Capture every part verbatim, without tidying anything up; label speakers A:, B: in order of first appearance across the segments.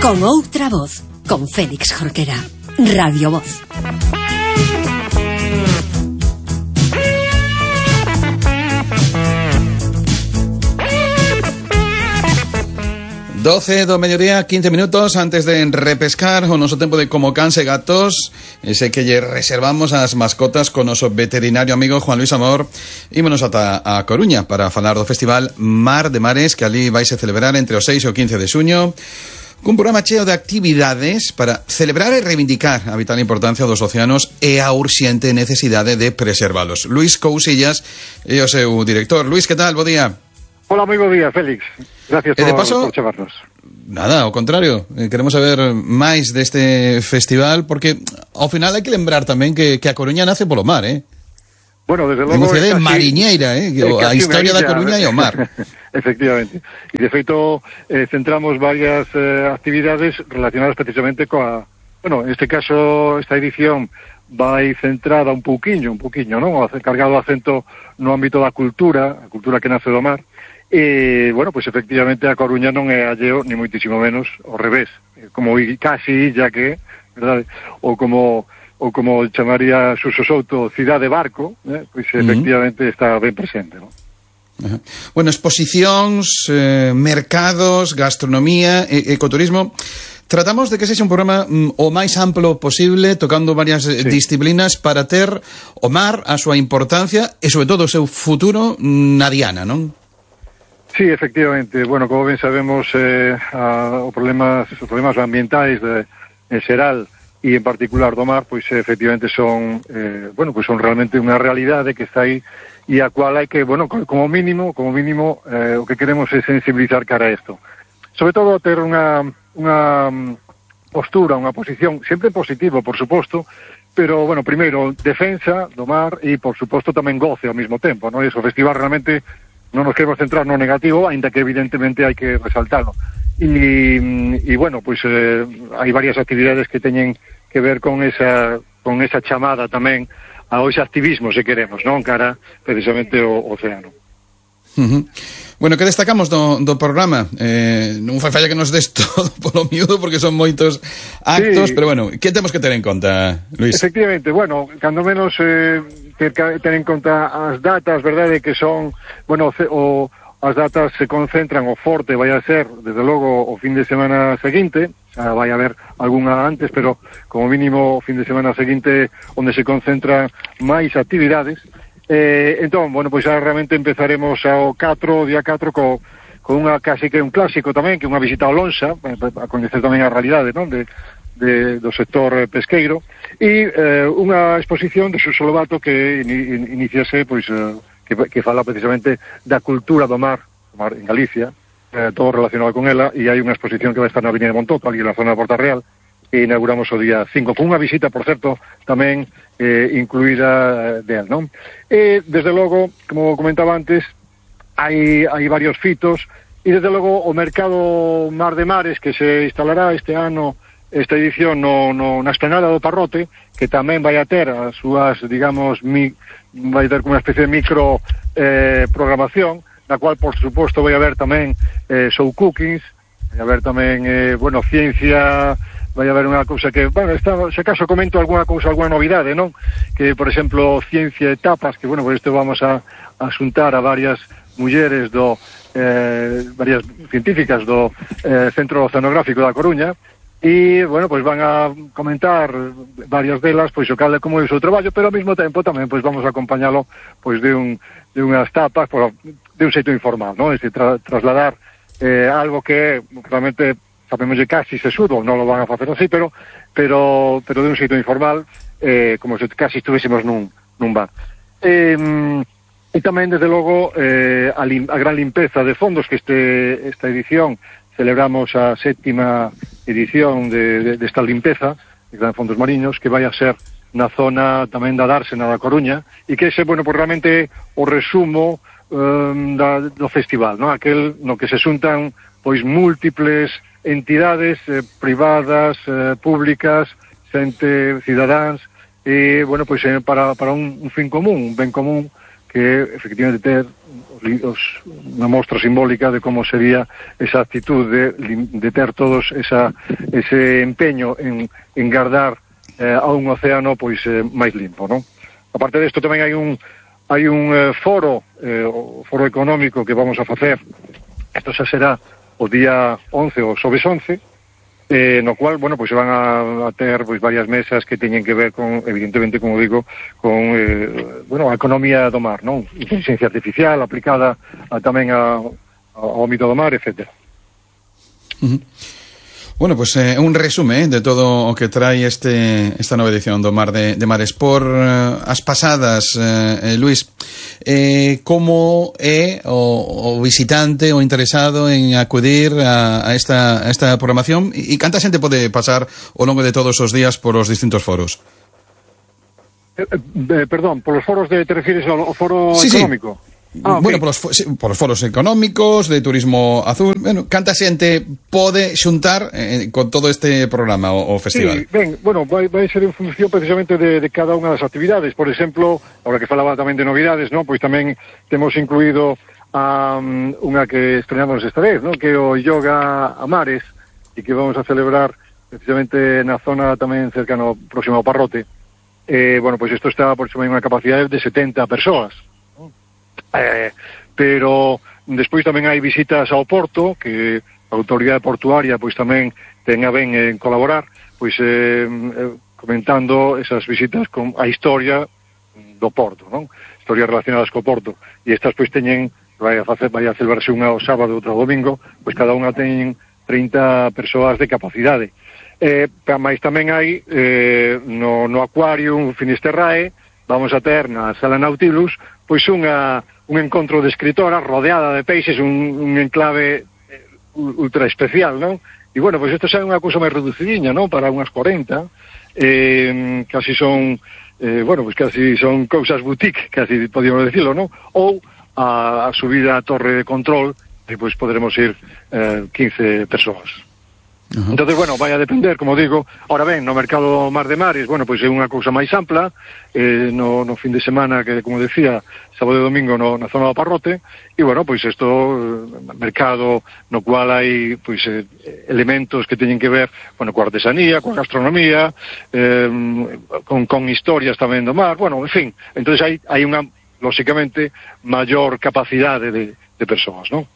A: Con outra voz, con Félix Jorquera. Radio Voz.
B: doce do mediodía, quince minutos antes de repescar o noso tempo de Como Cans e Gatos, ese que lle reservamos as mascotas con noso veterinario amigo Juan Luis Amor. Ímonos ata a Coruña para falar do festival Mar de Mares, que ali vaise celebrar entre o seis e o quince de xuño, cun programa cheo de actividades para celebrar e reivindicar a vital importancia dos océanos e a urxente necesidade de preservalos. Luís Cousillas é o seu director. Luís, que tal? Bo día.
C: Hola, moi bo día, Félix. Gracias por,
B: paso,
C: por chamarnos.
B: Nada, ao contrario, eh, queremos saber máis deste festival, porque ao final hai que lembrar tamén que, que a Coruña nace polo mar, eh?
C: Bueno, desde logo...
B: É unha cidade mariñeira, eh? A historia da Coruña e o mar.
C: Efectivamente. E, de feito, eh, centramos varias eh, actividades relacionadas precisamente coa... Bueno, en este caso, esta edición vai centrada un pouquiño, un pouquiño, non? Cargado acento no ámbito da cultura, a cultura que nace do mar. E, bueno, pois pues, efectivamente a Coruña non é alleo, ni moitísimo menos, ao revés, como casi, ya que, verdade, ou como ou como chamaría Suso Souto, cidade barco, eh, pois pues, efectivamente uh-huh. está ben presente, non?
B: Uh-huh. Bueno, exposicións, eh, mercados, gastronomía, e, ecoturismo. Tratamos de que sexa un programa mm, o máis amplo posible, tocando varias sí. disciplinas para ter o mar, a súa importancia e, sobre todo, o seu futuro na diana, non?
C: Sí, efectivamente. Bueno, como ben sabemos, eh, a, os problemas, os problemas ambientais de, en xeral e en particular do mar, pois efectivamente son, eh, bueno, pois son realmente unha realidade que está aí e a cual hai que, bueno, como mínimo, como mínimo, eh, o que queremos é sensibilizar cara a isto. Sobre todo ter unha, unha postura, unha posición, sempre positivo, por suposto, pero, bueno, primeiro, defensa do mar e, por suposto, tamén goce ao mesmo tempo, non? Iso, o festival realmente non nos queremos centrar no negativo, aínda que evidentemente hai que resaltarlo. E, e bueno, pois eh, hai varias actividades que teñen que ver con esa con esa chamada tamén ao ese activismo, se queremos, non? Cara precisamente o océano.
B: Uh-huh. Bueno, que destacamos do, do programa? Eh, non fai falla que nos des todo polo miúdo, porque son moitos actos, sí. Pero bueno, que temos que ter en conta, Luís?
C: Efectivamente, bueno, cando menos eh, ter, ter en conta as datas, verdade, que son, bueno, o, as datas se concentran, o forte vai a ser, desde logo, o fin de semana seguinte, xa vai haber algunha antes, pero como mínimo o fin de semana seguinte onde se concentran máis actividades. Eh, entón, bueno, pois xa realmente empezaremos ao catro, día catro, co, con unha casi que un clásico tamén, que é unha visita ao Lonxa, a coñecer tamén a realidade, non? De, de, do sector pesqueiro, e eh, unha exposición de Suso Lobato que in, iniciase, pois, eh, que, que fala precisamente da cultura do mar, do mar en Galicia, eh, todo relacionado con ela, e hai unha exposición que vai estar na Avenida de Montoto, ali na zona de Porta Real, que inauguramos o día cinco, con unha visita, por certo, tamén eh, incluída del, non? E, desde logo, como comentaba antes, hai, hai varios fitos, e desde logo o mercado Mar de Mares, que se instalará este ano, esta edición no, no, na esplanada do Parrote, que tamén vai a ter as súas, digamos, mi, vai ter como unha especie de micro eh, programación, na cual, por suposto, vai haber tamén eh, show cookings, vai haber tamén, eh, bueno, ciencia... vai haber unha cousa que, bueno, está, se acaso comento algunha cousa, algunha novidade, non? Que, por exemplo, ciencia e tapas, que, bueno, por isto vamos a, a xuntar a varias mulleres do, eh, varias científicas do eh, Centro Oceanográfico da Coruña, e, bueno, pois van a comentar varias delas, pois, o cal é como é o seu traballo, pero ao mesmo tempo tamén, pois, vamos a acompañalo, pois, de un, de unhas tapas, por, de un xeito informal, non? É dicir, tra, trasladar eh, algo que realmente sabemos que casi sesudo, non lo van a facer así, pero pero pero de un xeito informal, eh, como se casi estuvéssemos nun, nun bar. Eh, e tamén, desde logo, eh, a, lim, a gran limpeza de fondos, que este esta edición celebramos a sétima edición de, de, de esta limpeza de Gran Fondos Mariños, que vai a ser na zona tamén da Dársena da Coruña, e que ese, bueno, pues realmente o resumo um, da, do festival, ¿no? Aquel no que se xuntan pois múltiples entidades eh, privadas, eh, públicas, xente, cidadáns, e, bueno, pois eh, para, para un, un fin común, un ben común, que efectivamente ter os, unha mostra simbólica de como sería esa actitud de, de ter todos esa, ese empeño en, en guardar eh, a un océano pois eh, máis limpo, non? Aparte desto tamén hai un hai un eh, foro eh, o foro económico que vamos a facer. Isto xa será o día once ou xoves once, eh, no cual, bueno, pois se van a, a ter pois varias mesas que teñen que ver con, evidentemente, como digo, con eh, bueno, a economía do mar, non? Inteligencia artificial aplicada a, tamén a, ao ámbito do mar, etcétera.
B: Uh-huh. Bueno, pues eh, un resume eh, de todo o que trae este esta nova edición do Mar de, de Mares por eh, as pasadas, eh, eh, Luís. Eh, como é o, o visitante o interesado en acudir a, a, esta, a esta programación e canta xente pode pasar ao longo de todos os días por os distintos foros?
C: Eh, eh, perdón, por los foros de, te refieres ao foro
B: sí,
C: económico?
B: Sí.
C: Ah,
B: bueno,
C: okay.
B: por, os, por os foros económicos, de turismo azul, bueno, canta xente pode xuntar eh, con todo este programa o, o festival?
C: Sí, ben, bueno, vai, vai ser en función precisamente de, de cada unha das actividades. Por exemplo, ahora que falaba tamén de novidades, ¿no? Pois tamén temos incluído a um, unha que estrenamos esta vez, ¿no? Que é o Yoga a Mares, e que vamos a celebrar precisamente na zona tamén cercano próximo ao Parrote. Eh, bueno, pois isto está por unha capacidade de setenta persoas. Eh, pero despois tamén hai visitas ao porto, que a autoridade portuaria pois tamén ten a ben en colaborar, pois eh, comentando esas visitas con a historia do porto, non? Historias relacionadas co porto, e estas pois teñen, vai a facer, vai a celebrarse unha o sábado e outra o domingo, pois cada unha ten trinta persoas de capacidade. Eh, máis tamén hai eh, no, no Aquarium Finisterrae, vamos a ter na Sala Nautilus pois unha un encontro de escritoras rodeada de peixes, un, un enclave ultra especial, non? E, bueno, pois isto xa é unha cousa máis reducidinha, non? Para unhas corenta, eh, casi son, eh, bueno, pois casi son cousas boutique, casi podíamos decirlo, non? Ou a, a subida a torre de control, e pois poderemos ir eh, quince persoas. Uh-huh. Entonces, bueno, vai a depender, como digo. Ahora ben, no mercado Mar de Mares, bueno, pois é unha cousa máis ampla, eh, no, no fin de semana, que, como decía, sábado e domingo no, na zona do Parrote, e, bueno, pois isto, mercado no cual hai, pois, eh, elementos que teñen que ver, bueno, coa artesanía, coa gastronomía, eh, con, con historias tamén do mar, bueno, en fin, entonces hai, hai unha, lóxicamente, maior capacidade de, de persoas, non?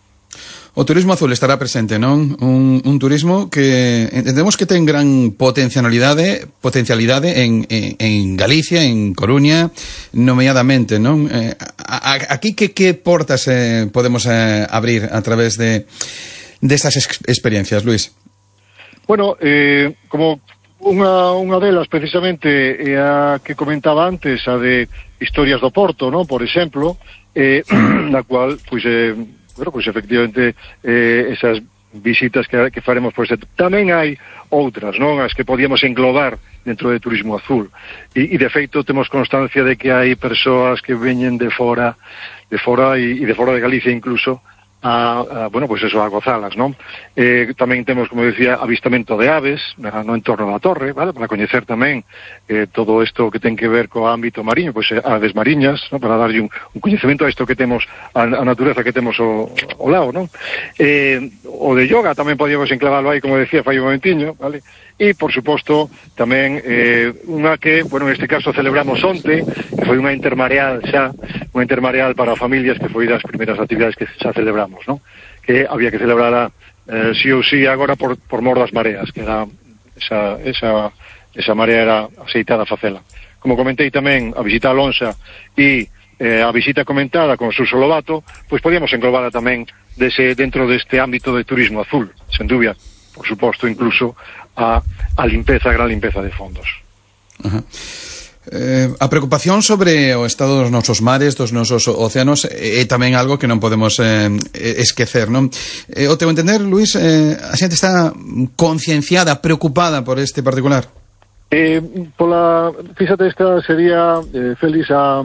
B: O turismo azul estará presente, non? Un, un turismo que entendemos que ten gran potencialidade potencialidade en, en, en Galicia, en Coruña, nomeadamente, non? Eh, a, a, aquí que, que portas eh, podemos eh, abrir a través de destas de ex experiencias, Luís?
C: Bueno, eh, como unha, unha delas precisamente é a que comentaba antes, a de historias do Porto, non? Por exemplo, eh, na cual, pois, eh, bueno, pois efectivamente eh, esas visitas que, que faremos por este. Tamén hai outras, non? As que podíamos englobar dentro de turismo azul. E, e de feito temos constancia de que hai persoas que veñen de fora, de fora e, e de fora de Galicia incluso, a, a bueno, pois eso, a gozalas, non? Eh, tamén temos, como decía, avistamento de aves na, no entorno da torre, vale? Para coñecer tamén eh, todo isto que ten que ver co ámbito mariño, pois eh, aves mariñas, non? Para darlle un, un coñecemento a isto que temos, a, a natureza que temos ao, ao lado, non? Eh, o de yoga tamén podíamos enclavalo aí, como decía, fai un momentiño, vale? E, por suposto, tamén eh, unha que, bueno, en este caso celebramos onte, que foi unha intermareal xa, unha intermareal para familias, que foi das primeiras actividades que xa celebramos, non? Que había que celebrar eh, sí ou sí agora por, por mor das mareas, que era esa, esa, esa marea era aceitada a facela. Como comentei tamén, a visita a Lonxa e eh, a visita comentada con Suso Lobato, pois podíamos englobar tamén dese, dentro deste ámbito de turismo azul, sen dúbida, por suposto, incluso a, a limpeza, a gran limpeza de fondos.
B: Ajá. Eh, a preocupación sobre o estado dos nosos mares, dos nosos océanos, é tamén algo que non podemos eh, esquecer, non? Eh, o teu entender, Luís, eh, a xente está concienciada, preocupada por este particular?
C: Eh, pola, fíxate, esta sería, eh, Félix, a,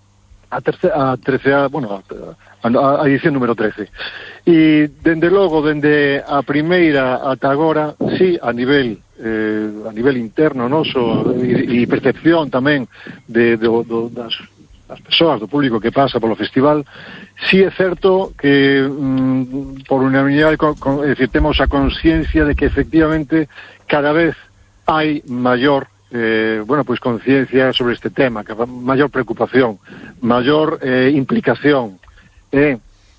C: a tercera, a tercera, bueno, a, a, a edición número trece. E, dende logo, dende a primeira ata agora, sí, a nivel eh, a nivel interno noso e, e percepción tamén de, de, de, das, das persoas, do público que pasa polo festival, si é certo que mm, por unanimidade con, con, é dicir, temos a consciencia de que efectivamente cada vez hai maior eh, bueno, pois conciencia sobre este tema, que maior preocupación, maior eh, implicación. Eh,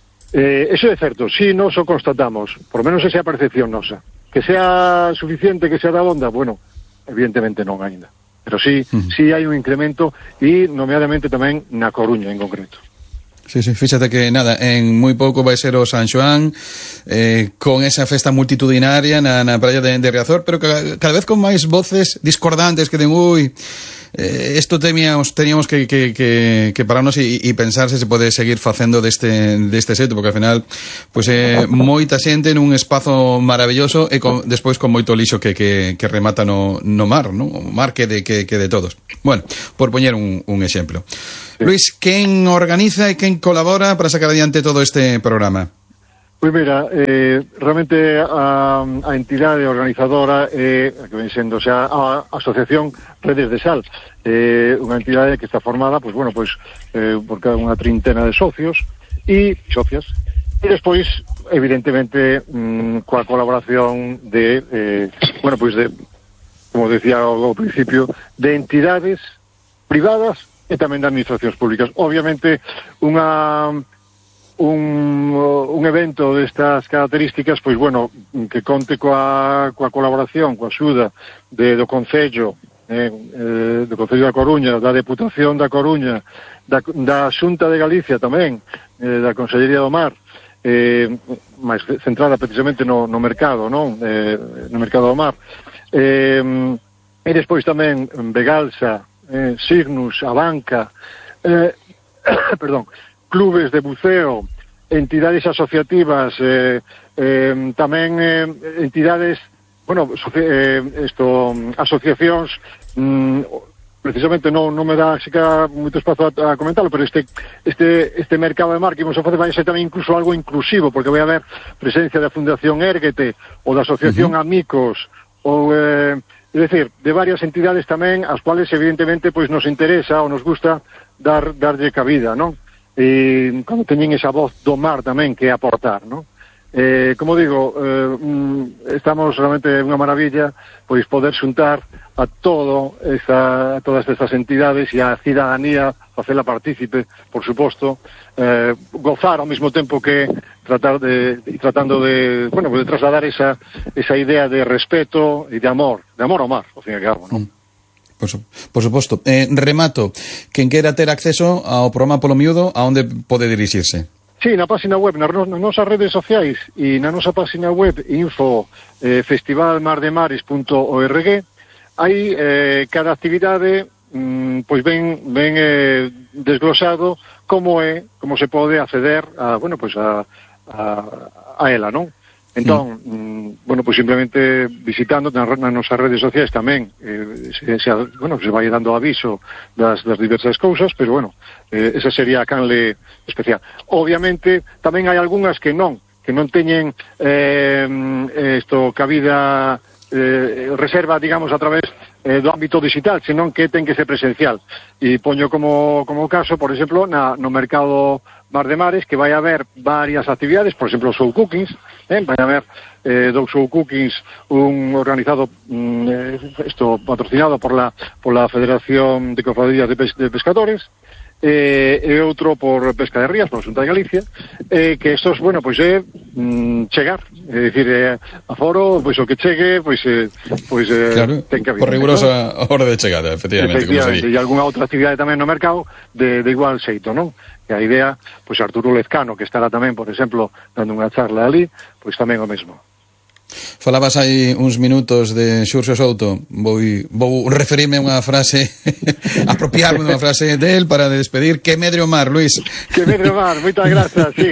C: eh, eso é certo, si nos o constatamos, por menos esa é a percepción nosa. Que sea suficiente, que sea da onda, bueno, evidentemente non aínda. Pero sí, uh-huh. sí hai un incremento e, nomeadamente, tamén na Coruña, en concreto.
B: Sí, sí, fíxate que nada, en moi pouco vai ser o San Xoán eh, con esa festa multitudinaria na, na praia de, de Riazor, pero cada, cada vez con máis voces discordantes que den, ui, eh, esto teníamos, teníamos que, que, que, que pararnos e, e pensar se se pode seguir facendo deste, deste xeito, porque ao final pois é eh, moita xente nun espazo maravilloso e con, despois con moito lixo que, que, que remata no, no mar, ¿no? O mar que de, que, que de todos. Bueno, por poñer un, un exemplo. Sí. Luis, quen organiza e quen colabora para sacar adiante todo este programa?
C: Pois mira, eh, realmente a, a entidade organizadora é a que ven sendo, o sea, a Asociación Redes de Sal, eh, unha entidade que está formada, pois bueno, pois eh, por cada unha trintena de socios e socias, e despois, evidentemente, mm, coa colaboración de, eh, bueno, pois de, como decía ao, ao principio, de entidades privadas e tamén de administracións públicas. Obviamente, unha un, un evento destas características, pois, bueno, que conte coa, coa colaboración, coa axuda de, do Concello, eh, eh, do Concello da Coruña, da Deputación da Coruña, da, da Xunta de Galicia tamén, eh, da Consellería do Mar, eh, máis centrada precisamente no, no mercado, non? Eh, no mercado do mar. Eh, e despois tamén Begalsa, Eh, Signus, Abanca, eh, perdón, clubes de buceo, entidades asociativas, eh, eh, tamén eh, entidades, bueno, eh, esto, asociacións, mm, precisamente non, non me dá sica moito espazo a, a comentarlo, pero este, este, este mercado de mar que vamos a facer vai ser tamén incluso algo inclusivo, porque vai haber presencia da Fundación Érguete, ou da Asociación uh-huh. Amigos, ou... Eh, É dicir, de varias entidades tamén, as cuales evidentemente pois nos interesa ou nos gusta dar darlle cabida, non? E cando teñen esa voz do mar tamén que aportar, non? Eh, como digo, eh, estamos realmente unha maravilla pois poder xuntar a todo esa, a todas estas entidades e a cidadanía, facela partícipe, por suposto, eh, gozar ao mesmo tempo que tratar de, tratando de, bueno, de trasladar esa, esa idea de respeto e de amor, de amor ao mar, ao fin e ao cabo, non?
B: Por, su, por suposto. Eh, remato, quen quera ter acceso ao programa polo miúdo, a onde pode dirixirse?
C: Sí, na página web, nas, nas nosas redes sociais e na nosa página web info eh, festival mar de mares punto org hai eh, cada actividade mm, pois ben, ben eh, desglosado como é, como se pode acceder a, bueno, pois a, a, a ela, non? Entón, mm. bueno, pois simplemente visitando nas, nas nosas redes sociais tamén eh, se, se, bueno, se vai dando aviso das, das diversas cousas, pero bueno, eh, esa sería a canle especial. Obviamente, tamén hai algunhas que non, que non teñen eh, esto cabida eh, reserva, digamos, a través eh, do ámbito digital, senón que ten que ser presencial. E poño como, como caso, por exemplo, na, no mercado Mar de Mares, que vai haber varias actividades, por exemplo, Show Cookings, eh, vai haber eh, dous Show Cookings, un organizado, mm, eh, esto patrocinado por la, por la Federación de Cofradías de, Pes de Pescadores, eh, e outro por Pesca de Rías, por a Xunta de Galicia, eh, que estos, bueno, pois é mm, chegar, é dicir, eh, aforo, pois o que chegue, pois, eh, pois eh,
B: claro, ten que haber. Por rigurosa ¿no? hora de chegada, efectivamente.
C: Efectivamente, e algunha outra actividade tamén no mercado de, de igual xeito, non? E a idea, pois Arturo Lezcano, que estará tamén, por exemplo, dando unha charla ali, pois tamén o mesmo.
B: Falabas aí uns minutos de Xurxo Souto. Vou, vou referirme a unha frase apropiarme unha frase del para despedir. Que medre o mar, Luis.
C: Que medre o mar, moitas grazas, sí.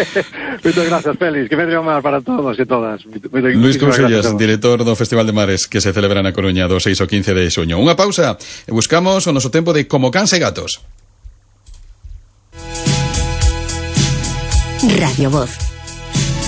C: Moitas grazas, Félix. Que medre o mar para todos e todas. Moitas,
B: Luis Cousellas, director do Festival de Mares que se celebra na Coruña do seis ao quince de xuño. Unha pausa e buscamos o noso tempo de Como Cans e Gatos.
A: Radio Voz.